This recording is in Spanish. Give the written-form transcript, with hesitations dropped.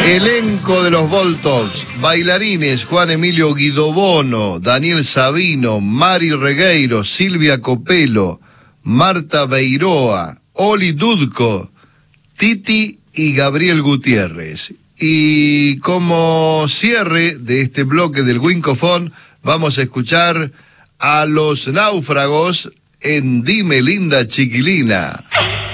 Elenco de los Voltops, bailarines Juan Emilio Guidobono, Daniel Sabino, Mari Regueiro, Silvia Copelo, Marta Beiroa, Oli Dudko, Titi y Gabriel Gutiérrez. Y como cierre de este bloque del Winkofón, vamos a escuchar a Los Náufragos en Dime Linda Chiquilina.